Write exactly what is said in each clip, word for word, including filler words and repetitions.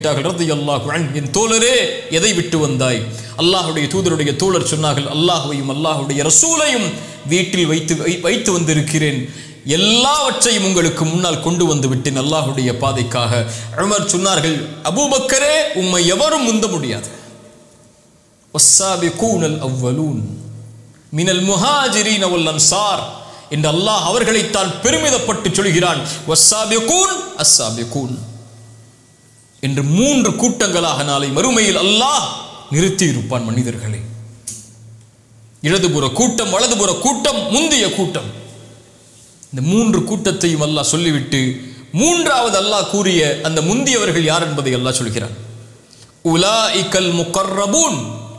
என் தோழரே எதை விட்டு வந்தாய்? அல்லாஹ்வுடைய தூதருடைய தோழர் சொன்னார்கள், அல்லாஹ்வையும் அல்லாஹ்வுடைய ரசூலையும் வீட்டில் வைத்து வைத்து வந்திருக்கிறேன், எல்லாவற்றையும் உங்களுக்கு முன்னால் கொண்டு வந்து விட்டேன் அல்லாஹ்வுடைய பாதைக்காக. உமர் சொன்னார்கள், அபூபக்கரே உம்மை எவரும் முந்த முடியாது. வஸ்ஸாபிகூனல் அவ்வலூன் மினல் முஹாஜிரீன வல் அன்சார் என்று அல்லாஹ் அவர்களைத்தான் பெருமிதப்பட்டு சொல்கிறான். வஸ்ஸாபிகூன் அஸ்ஸாபிகூன் என்று மூன்று கூட்டங்களாக நாளை மறுமையில் அல்லாஹ் நிறுத்தி இருப்பான் மனிதர்களை. இடதுபுற கூட்டம், வலதுபுற கூட்டம், முந்திய கூட்டம். இந்த மூன்று கூட்டத்தையும் அல்லாஹ் சொல்லிவிட்டு மூன்றாவது அல்லாஹ் கூறிய அந்த முந்தியவர்கள் யார் என்பதை அல்லாஹ் சொல்கிறான். உலாஇகல் முகர்ரபூன்,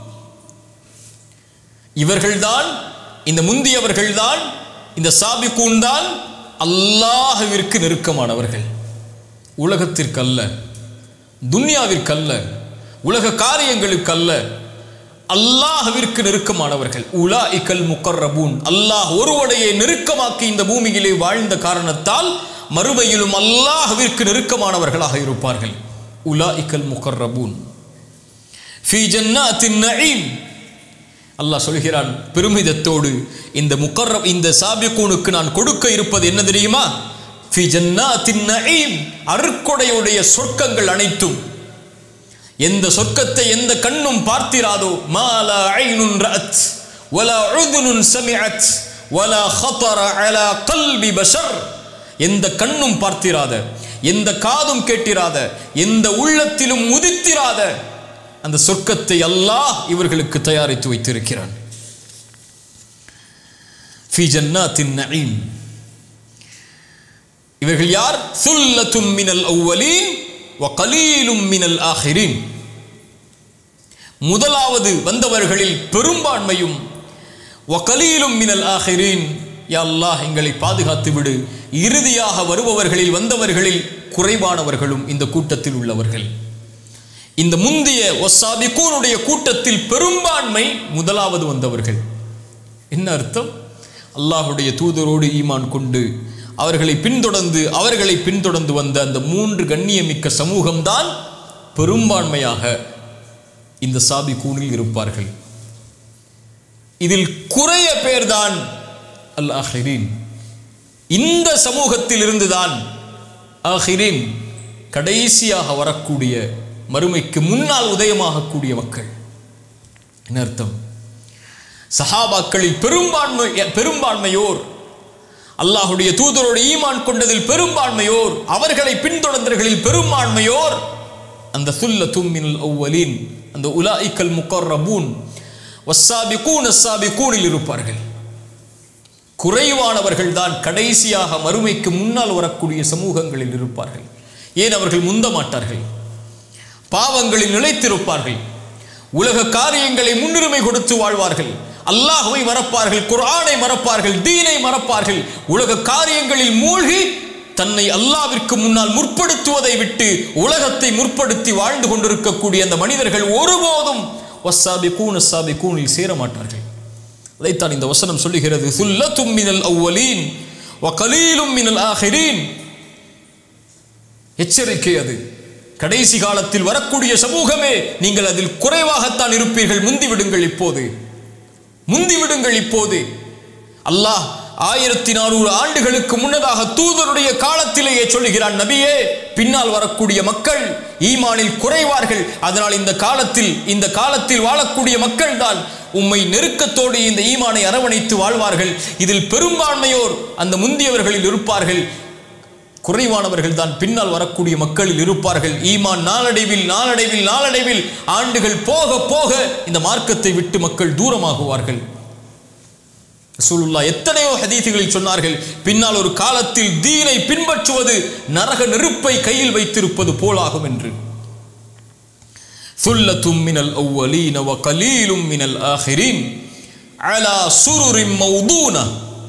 இவர்கள்தான், இந்த முந்தியவர்கள்தான், இந்த சாபிகூன் தான் அல்லாஹ்விற்கு நெருக்கமானவர்கள். உலகத்திற்கு அல்ல, துன்யாவிற்கல்ல, உலக காரியங்களுக்கல்ல, அல்லாஹ்விற்கு நெருக்கமானவர்கள். உலாஇகல் முகர்ரபூன், அல்லாஹ் ஒருவனையை நெருக்கமாக்கி இந்த பூமியிலே வாழ்ந்த காரணத்தால் மறுமையிலும் அல்லாஹ்விற்கு நெருக்கமானவர்களாக இருப்பார்கள். உலாஇகல் முகர்ரபூன் ஃபீ ஜன்னாத்தின் நஈம். அல்லாஹ் சொல்கிறான் பெருமிதத்தோடு, இந்த முகர்ரப் இந்த சாபிகூனுக்கு நான் கொடுக்க இருப்பது என்ன தெரியுமா? ஃபீ ஜன்னாத்தின் நஈம், அருட்கொடையுடைய சொர்க்கங்கள் அனைத்தும். எந்த சொர்க்கத்தை எந்த கண்ணும் பார்த்திராதோ, மாலா ஐனுன் ரஅத் வலா உதுனுன் சமிஅத் வலா ஹதர அலா கல்பி பஷர், எந்த கண்ணும் பார்த்திராத, எந்த காதும் கேட்டிராத, எந்த உள்ளத்திலும் உதித்திராத அந்த சொர்க்கத்தை அல்லாஹ் இவர்களுக்கு தயாரித்து வைத்திருக்கிறான். ஃபீ ஜன்னாத்தின் நஈம். இவர்கள் யார்? சுல்லத்தும் மினல் அவ்வலீன் வ கலீலும் மினல் ஆஹிரீன். முதலாவது வந்தவர்களில் பெரும்பான்மையும், வ கலீலும் மினல் ஆஹிரீன், யா அல்லாஹ் எங்களை பாதுகாத்து விடு, இறுதியாக வருபவர்களில் வந்தவர்களில் குறைவானவர்களும் இந்த கூட்டத்தில் உள்ளவர்கள். இந்த முந்திய வஸ்ஸாபிகூனுடைய கூட்டத்தில் பெரும்பான்மை முதலாவது வந்தவர்கள். என்ன அர்த்தம்? அல்லாஹ்வுடைய தூதரோடு ஈமான் கொண்டு அவர்களை பின்தொடர்ந்து அவர்களை பின்தொடர்ந்து வந்த அந்த மூன்று கண்ணியமிக்க சமூகம்தான் பெரும்பான்மையாக இந்த சாபிகூனில் இருப்பார்கள். இதில் குறைய பேர்தான் அல் ஆஹிரீன். இந்த சமூகத்தில் இருந்துதான் ஆஹிரீன், கடைசியாக வரக்கூடிய, மறுமைக்கு முன்னால் உதயமாகக்கூடிய மக்கள். என்ன அர்த்தம்? சஹாபாக்களில் பெரும்பான்மை பெரும்பான்மையோர், அல்லாஹ்வுடைய தூதரோடு ஈமான் கொண்டதில் பெரும்பான்மையோர், அவர்களை பின்தொடர்ந்தவர்களில் பெரும்பான்மையோர் அந்த சுல்லத்தும் மினல் அவ்வலீன், அந்த உலாஇகல் முகர்ரபூன் வஸ்ஸாபிகூன் அஸ்ஸாபிகூனில் இருப்பார்கள். குறைவானவர்கள் தான் கடைசியாக மறுமைக்கு முன்னால் வரக்கூடிய சமூகங்களில் இருப்பார்கள். ஏன்? அவர்கள் முந்த மாட்டார்கள், பாவங்களில் நிலைத்திருப்பார்கள், உலக காரியங்களை முன்னுரிமை கொடுத்து வாழ்வார்கள், அல்லாஹ்வை மறப்பார்கள், குர்ஆனை மறப்பார்கள், தீனை மறப்பார்கள். உலக காரியங்களில் மூழ்கி தன்னை அல்லாஹ்விற்கு முன்னால் முற்படுத்துவதை விட்டு உலகத்தை முற்படுத்தி வாழ்ந்து கொண்டிருக்கக்கூடிய அந்த மனிதர்கள் ஒருபோதும் வஸ்ஸாபிகூன் அஸ்ஸாபிகூனில் சேர மாட்டார்கள். அதைத்தான் இந்த வசனம் சொல்லுகிறது, சுல்லத்தும் மினல் அவ்வலீன் வ கலீலும் மினல் ஆஹிரீன். எச்சரிக்கை அது. கடைசி காலத்தில் வரக்கூடிய சமூகமே, நீங்கள் அதில் குறைவாகத்தான் இருப்பீர்கள். முந்திவிடுங்கள் இப்போது, முந்திவிடுங்கள் இப்போது. அல்லாஹ் ஆயிரத்தி நானூறு ஆண்டுகளுக்கு முன்னதாக தூதருடைய காலத்திலேயே சொல்லுகிறான், நபியே, பின்னால் வரக்கூடிய மக்கள் ஈமானில் குறைவார்கள், அதனால் இந்த காலத்தில் இந்த காலத்தில் வாழக்கூடிய மக்கள் தான் உம்மை நெருக்கத்தோடு இந்த ஈமானை அரவணைத்து வாழ்வார்கள். இதில் பெரும்பான்மையோர் அந்த முந்தியவர்களில் இருப்பார்கள், குறைவானவர்கள் தான் பின்னால் வரக்கூடிய மக்களில் இருப்பார்கள். ஈமான் நாளடைவில் நாளடைவில் நாளடைவில் ஆண்டுகள் போக போக இந்த மார்க்கத்தை விட்டு மக்கள் தூரமாகுவார்கள். ரசூலுல்லாஹ் எத்தனையோ ஹதீஸ்களில் சொன்னார்கள், பின்னால் ஒரு காலத்தில் தீனை பின்பற்றுவது நரக நெருப்பை கையில் வைத்திருப்பது போலாகும் என்று. சுல்லத்தும் மினல் அவ்வலீன வ கலீலும் மினல் ஆஹிரீன் அலா சுருரின் மௌதூனா,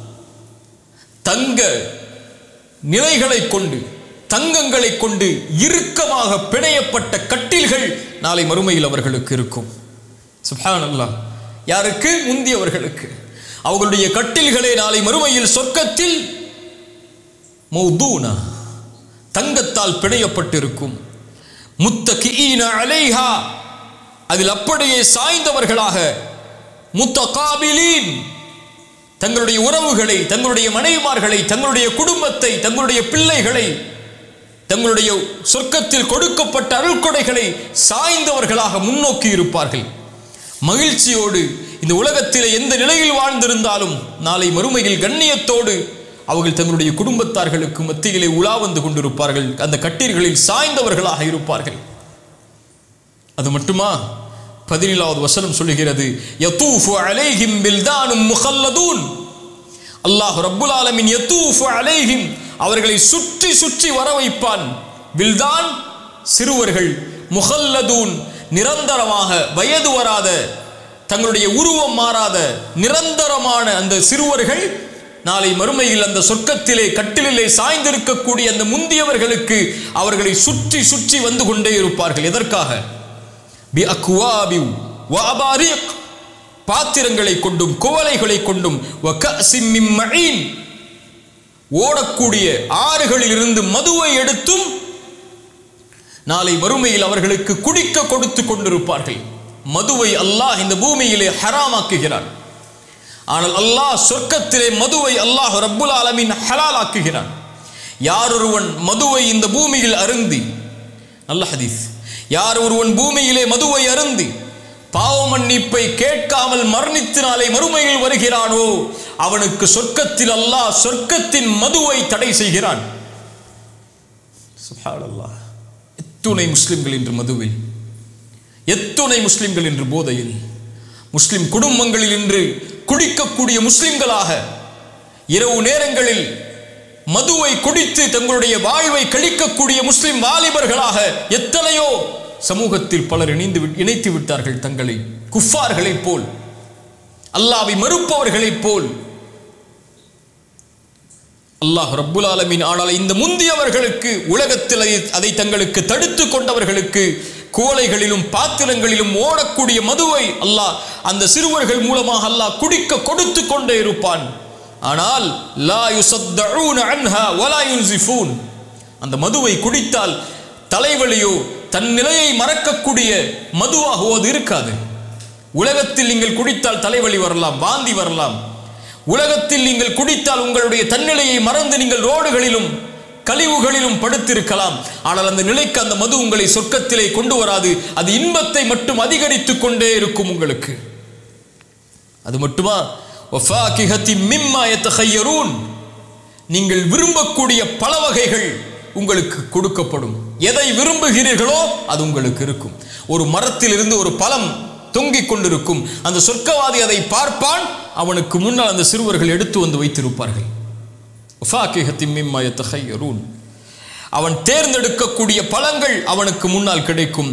தங்க நிலைகளை கொண்டு, தங்கங்களை கொண்டு இறுக்கமாக பிணையப்பட்ட கட்டில்கள் நாளை மறுமையில் அவர்களுக்கு இருக்கும். சுப்ஹானல்லாஹ். யாருக்கு? முந்தியவர்களுக்கு. அவர்களுடைய கட்டில்களே நாளை மறுமையில் சொர்க்கத்தில் மௌதூனா, தங்கத்தால் பிணையப்பட்டிருக்கும். முத்தகிஈன அலைஹா, அதில் அப்படியே சாய்ந்தவர்களாக, முத்தகாபிலீன், தங்களுடைய உறவுகளை, தங்களுடைய மனைவிமார்களை, தங்களுடைய குடும்பத்தை, தங்களுடைய பிள்ளைகளை, தங்களுடைய சொர்க்கத்தில் கொடுக்கப்பட்ட அருள்கொடைகளை சாய்ந்தவர்களாக முன்னோக்கி இருப்பார்கள். மகிழ்ச்சியோடு இந்த உலகத்திலே எந்த நிலையில் வாழ்ந்திருந்தாலும் நாளை மறுமையில் கண்ணியத்தோடு அவர்கள் தங்களுடைய குடும்பத்தார்களுக்கு மத்தியிலே உலா வந்து கொண்டிருப்பார்கள். அந்த கட்டீர்களில் சாய்ந்தவர்களாக இருப்பார்கள். அது மட்டுமா, பதினேழாவது வசனம் சொல்லுகிறது, யதூஃபு அலைஹிம் பில்தானும் முகல்லதூன். அல்லாஹ் ரப்புல் ஆலமீன் யதூஃபு அலைஹிம், அவர்களை சுற்றி சுற்றி வர வைப்பான். பில்தான் சிறுவர்கள், முகல்லதூன் நிரந்தரமாக வயது வராத, தங்களுடைய உருவம் மாறாத நிரந்தரமான அந்த சிறுவர்கள் நாளை மறுமையில் அந்த சொர்க்கத்திலே கட்டிலே சாய்ந்திருக்கக்கூடிய அந்த முந்தியவர்களுக்கு அவர்களை சுற்றி சுற்றி வந்து கொண்டே இருப்பார்கள். எதற்காக? பி அக்வாபி வ அபாரிக், பாத்திரங்களை கொண்டும் குவளைகளை கொண்டும், வ கஸிம் மின் மஈன், ஓடக்கூடிய ஆறுகளில் இருந்து மதுவை எடுத்தும் நாளை மறுமையில் அவர்களுக்கு குடிக்க கொடுத்து கொண்டிருப்பார்கள். மதுவை அல்லாஹ் இந்த பூமியிலே ஹராமாக்குகிறான். ஆனால் அல்லாஹ் சொர்க்கத்திலே மதுவை அல்லாஹ் ரப்புல் ஆலமீன் ஹலால் ஆக்குகிறான். யார் ஒருவன் மதுவை இந்த பூமியில் அருந்தி, நல்ல ஹதீஸ், யார் ஒருவன் பூமியிலே மதுவை அருந்தி பாவ மன்னிப்பை கேட்காமல் மரணித்து நாளை மறுமையில் வருகிறானோ அவனுக்கு சொர்க்கத்தில் அல்லாஹ் சொர்க்கத்தின் மதுவை தடை செய்கிறான். சுப்ஹானல்லாஹ். எத்துணை முஸ்லிம்கள் இன்று மதுவில், எத்துணை முஸ்லிம்கள் இன்று போதையில், முஸ்லிம் குடும்பங்களில் இன்று குடிக்கக்கூடிய முஸ்லிம்களாக, இரவு நேரங்களில் மதுவை குடித்து தங்களுடைய வாழ்வை கழிக்கக்கூடிய முஸ்லிம் வாலிபர்களாக எத்தனையோ சமூகத்தில் பலர் இணைந்து இணைத்து விட்டார்கள். தங்களை குஃபார்களைப் போல், அல்லாஹ்வை மறுப்பவர்களைப் போல். அல்லாஹ் ரப்புல் ஆலமீன் ஆனால் இந்த முந்தியவர்களுக்கு, உலகத்தில் அதை தங்களுக்கு தடுத்து கொண்டவர்களுக்கு, கோலைகளிலும் பாத்திரங்களிலும் ஓடக்கூடிய மதுவை அல்லாஹ் அந்த சிறுவர்கள் மூலமாக அல்லாஹ் குடிக்க கொடுத்து கொண்டே இருப்பான். ஆனால் லா யுஸத்தஊன அன்ஹா வலா யுன்ஸிஃபூன், அந்த மதுவை குடித்தால் தலைவலியோ தன் நிலையை மறக்கக்கூடிய மதுவாகவோ அது இருக்காது. உலகத்தில் நீங்கள் குடித்தால் தலைவலி வரலாம், வாந்தி வரலாம். உலகத்தில் நீங்கள் குடித்தால் உங்களுடைய தன்னிலையை மறந்து நீங்கள் ரோடுகளிலும் கழிவுகளிலும் படுத்திருக்கலாம். ஆனால் அந்த நிலைக்கு அந்த மது உங்களை சொர்க்கத்திலே கொண்டு வராது. அது இன்பத்தை மட்டும் அதிகரித்து கொண்டே இருக்கும் உங்களுக்கு. அது மட்டுமா, வஃபாகிஹத்தி மிம்மா யதஹய்யரூன், நீங்கள் விரும்பக்கூடிய பல வகைகள் உங்களுக்கு கொடுக்கப்படும். எதை விரும்புகிறீர்களோ அது உங்களுக்கு இருக்கும். ஒரு மரத்தில் இருந்து ஒரு பழம் தொங்கிக் கொண்டிருக்கும். அந்த சொர்க்கவாதி அதை பார்ப்பான், அவனுக்கு முன்னால் அந்த சிறுவர்கள் எடுத்து வந்து வைத்திருப்பார்கள். அவன் தேர்ந்தெடுக்கக்கூடிய பழங்கள் அவனுக்கு முன்னால் கிடைக்கும்.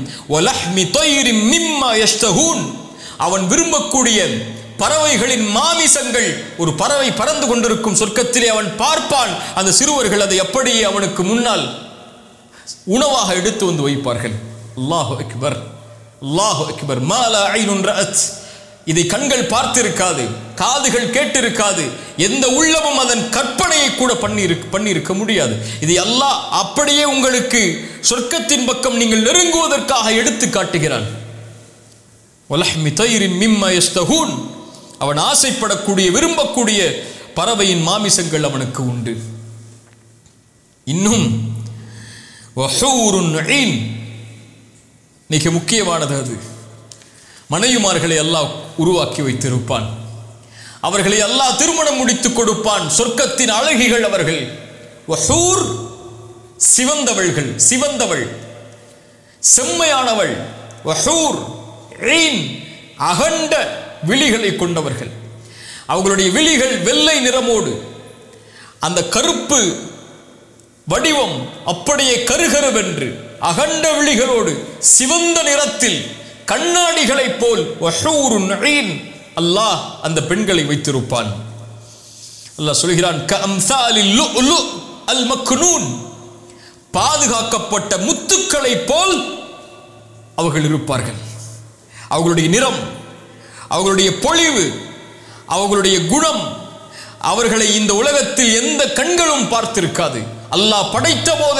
அவன் விரும்பக்கூடிய பறவைகளின் மாமிசங்கள், ஒரு பறவை பறந்து கொண்டிருக்கும் சொர்க்கத்திலே அவன் பார்ப்பான். அந்த சிறுவர்கள் அதை அப்படியே அவனுக்கு முன்னால் உணவாக எடுத்து வந்து வைப்பார்கள். அல்லாஹு அக்பர், அல்லாஹு அக்பர். மா லா ஐனுன் ரஅத், இதை கண்கள் பார்த்திருக்காது, காதுகள் கேட்டிருக்காது, எந்த உள்ளமும் அதன் கற்பனையை கூட பண்ணி பண்ணியிருக்க முடியாது. இதை அல்லாஹ் அப்படியே உங்களுக்கு சொர்க்கத்தின் பக்கம் நீங்கள் நெருங்குவதற்காக எடுத்து காட்டுகிறான். வலஹ்மி தைரின் மிம்மா யஸ்தஹூன், அவன் ஆசைப்படக்கூடிய விரும்பக்கூடிய பறவையின் மாமிசங்கள் அவனுக்கு உண்டு. இன்னும் வஹூருன் ஈன், மிக முக்கியமானது அது. மனைவிமார்களை அல்லாஹ் உருவாக்கி வைத்திருப்பான். அவர்களை அல்லாஹ் திருமணம் முடித்துக் கொடுப்பான். சொர்க்கத்தின் அழகிகள் அவர்கள். வஹூர், சிவந்தவள்கள், சிவந்தவள், செம்மையானவள். வஹூர் ஈன், அகண்ட விழிகளை கொண்டவர்கள். அவர்களுடைய விழிகள் வெள்ளை நிறமோடு, அந்த கருப்பு வடிவம் அப்படியே கருகருவென்று அகண்ட விழிகளோடு சிவந்த நிறத்தில் கண்ணாடிகளைப் போல் வஹூருன் ஈன், அல்லாஹ் அந்த பெண்களை வைத்திருப்பான். அல்லாஹ் சொல்கிறான், கஅம்சாலில் லுஅ்லு அல் மக்னூன், பாதுகாக்கப்பட்ட முத்துக்களை போல் அவர்கள் இருப்பார்கள். அவர்களுடைய நிறம், அவர்களுடைய பொலிவு, அவர்களுடைய குணம், அவர்களை இந்த உலகத்தில் எந்த கண்களும் பார்த்திருக்காது. அல்லாஹ் படைத்த போதே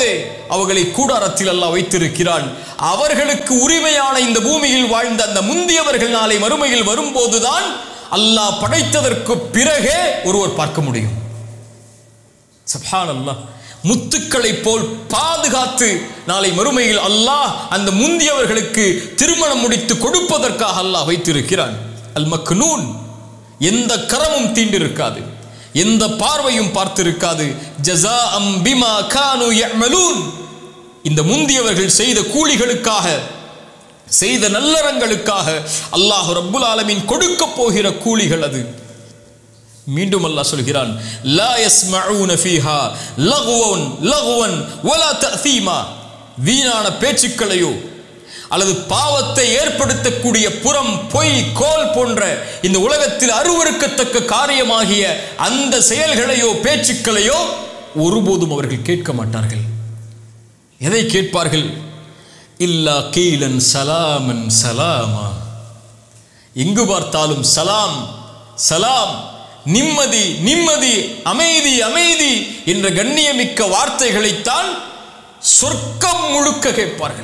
அவர்களை கூடாரத்தில் அல்லாஹ் வைத்திருக்கிறான். அவர்களுக்கு உரிமையான இந்த பூமியில் வாழ்ந்த அந்த முந்தியவர்கள் நாளை மறுமையில் வரும்போதுதான் அல்லாஹ் படைத்ததற்கு பிறகே ஒருவர் பார்க்க முடியும். சுப்ஹானல்லாஹ். முத்துக்களை போல் பாதுகாத்து நாளை மறுமையில் அல்லாஹ் அந்த முந்தியவர்களுக்கு திருமணம் முடித்து கொடுப்பதற்காக அல்லாஹ் வைத்திருக்கிறான். அல் மக்னூன், எந்த கரமும் தீண்டிருக்காது, எந்த பார்வையும் பார்த்திருக்காது. ஜஸாஅம் பிமா கானூ யஅமலூன், இந்த முந்தியவர்கள் செய்த கூலிகளுக்காக, செய்த நல்லறங்களுக்காக அல்லாஹ் ரப்புல் ஆலமீன் கொடுக்க போகிற கூலிகள் அது. மீண்டும் அல்லாஹ் சொல்கிறான், லா யஸ்மஊன ஃபீஹா லக்வன் லக்வன் வலா தஅதீமா, வீணான பேச்சுக்களையோ அல்லது பாவத்தை ஏற்படுத்தக்கூடிய புறம், பொய், கோல் போன்ற இந்த உலகத்தில் அருவருக்கத்தக்க காரியமாகிய அந்த செயல்களையோ பேச்சுக்களையோ ஒருபோதும் அவர்கள் கேட்க மாட்டார்கள். எதை கேட்பார்கள்? இல்லா கீலன் சலாமன் சலாமா, எங்கு பார்த்தாலும் சலாம் சலாம், நிம்மதி நிம்மதி, அமைதி அமைதி என்ற கண்ணியமிக்க வார்த்தைகளைத்தான் சொர்க்கம் முழுக்க கேட்பார்கள்.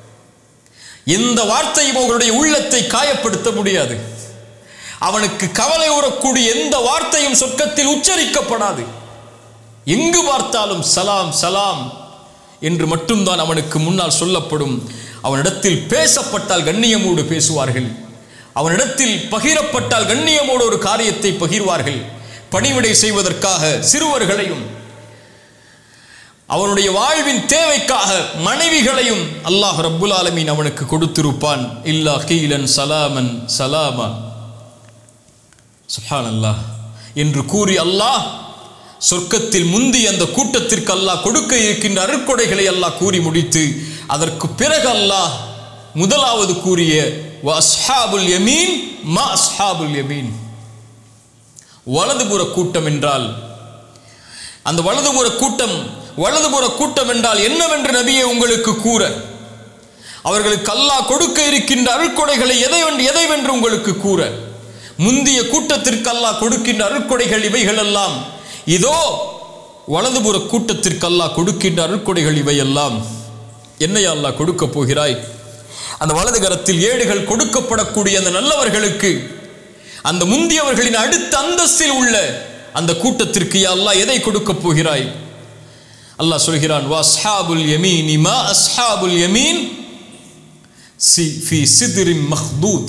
எந்த வார்த்தையும் அவர்களுடைய உள்ளத்தை காயப்படுத்த முடியாது. அவனுக்கு கவலை உறக்கூடிய எந்த வார்த்தையும் சொர்க்கத்தில் உச்சரிக்கப்படாது. எங்கு பார்த்தாலும் சலாம் சலாம் என்று மட்டும்தான் அவனுக்கு முன்னால் சொல்லப்படும். அவனிடத்தில் பேசப்பட்டால் கண்ணியமோடு பேசுவார்கள், அவனிடத்தில் பகிரப்பட்டால் கண்ணியமோடு ஒரு காரியத்தை பகிர்வார்கள். பணிவிடை செய்வதற்காக சிறுவர்களையும், அவனுடைய வாழ்வின் தேவைக்காக மனைவிகளையும் அல்லாஹ் ரப்புல் ஆலமீன் அவனுக்கு கொடுத்திருப்பான். இல்லா கீலன் சலாமன் சலாமா, சுப்ஹானல்லாஹ் என்று கூறி அல்லாஹ் சொர்க்கத்தில் முந்தி அந்த கூட்டத்திற்கு அல்லாஹ் கொடுக்க இருக்கின்ற அருட்கொடைகளை அல்லாஹ் கூறி முடித்து அதற்கு பிறகு அல்லாஹ் முதலாவது கூறிய வஅஸ்ஹாபுல் யமீன் மா அஸ்ஹாபுல் யமீன், வலதுபுற கூட்டம் என்றால் அந்த வலதுபுற கூட்டம் வலதுபுற கூட்டம் என்றால் என்னவென்று நபியே உங்களுக்கு கூற, அவர்களுக்கு அல்லாஹ் கொடுக்க இருக்கின்ற அருட்கொடைகளை எதை எதைவென்று உங்களுக்கு கூற. முந்திய கூட்டத்திற்கு அல்லாஹ் கொடுக்கின்ற அருட்கொடைகள் இவைகள் எல்லாம், இதோ வலதுபுற கூட்டத்திற்கு அல்லாஹ் கொடுக்கின்ற அருட்கொடைகள் இவையெல்லாம். என்னையா அல்லாஹ் கொடுக்க போகிறாய்? அந்த வலது கரத்தில் ஏடுகள் கொடுக்கப்படக்கூடிய அந்த நல்லவர்களுக்கு, அந்த முந்தியவர்களின் அடுத்த அந்தஸ்தில் உள்ள அந்த கூட்டத்திற்கு யா அல்லாஹ் எதை கொடுக்க போகிறாய்? அல்லாஹ் சொல்கிறான், வஅஸ்ஹாபுல் யமீன் மா அஸ்ஹாபுல் யமீன் ஃபீ சித்ரின் மஹ்தூத்.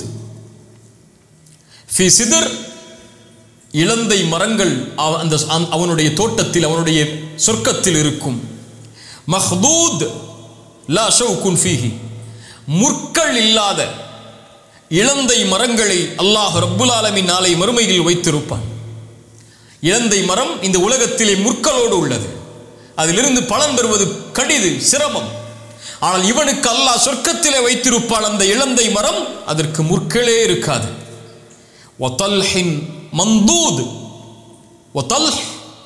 ஃபீ சித்ர், இலந்தை மரங்கள் அந்த அவனுடைய தோட்டத்தில், அவனுடைய சொர்க்கத்தில் இருக்கும். மஹ்தூத் லா ஷௌகுன் ஃபீஹி, முற்கள் இல்லாத இலந்தை மரங்களை அல்லாஹ் ரப்புல் ஆலமீன் நாளை மறுமையில் வைத்திருப்பான். இலந்தை மரம் இந்த உலகத்திலே முற்களோடு உள்ளது, அதிலிருந்து பலன் பெறுவது கடிது, சிரமம். ஆனால் இவனுக்கு அல்லாஹ் சொர்க்கத்திலே வைத்திருப்பான் அந்த இலந்தை மரம், அதற்கு முற்களே இருக்காது. வதல்ஹின் மந்தூத், வதல்ஹ்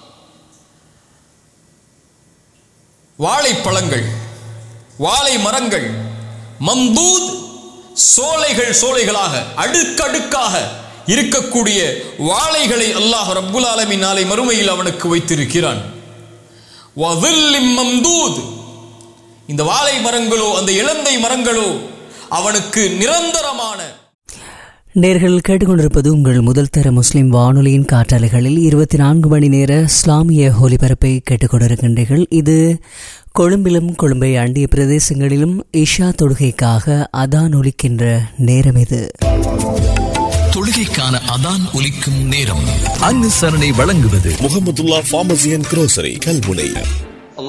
வாழைப்பழங்கள், வாழை மரங்கள், மந்தூத் சோலைகள் சோலைகளாக அடுக்கடுக்காக இருக்கக்கூடிய வாழைகளை அல்லாஹ் ரப்புல் ஆலமீன் நாளை மறுமையில் அவனுக்கு வைத்திருக்கிறான். வதில்லிம் மம்தூத், இந்த வாழை மரங்களோ அந்த இலந்தை மரங்களோ அவனுக்கு நிரந்தரமான. நேர்கள் கேட்டுக்கொண்டிருப்பது உங்கள் முதல் தர முஸ்லிம் வானொலியின் காற்றாலைகளில் இருபத்தி நான்கு மணி நேர இஸ்லாமிய ஒலிபரப்பை கேட்டுக்கொண்டிருக்கின்றீர்கள். இது கொழும்பிலும் கொழும்பை அண்டிய பிரதேசங்களிலும் இஷா தொழுகைக்காக அதான் ஒலிக்கின்ற நேரம். இது தொழுகைக்கான அதான் ஒலிக்கும் நேரம். அனுசரணை வழங்குவது முஹம்மதுல்லாஹ் ஃபார்மசி அண்ட் குரோசரி கல்முனை.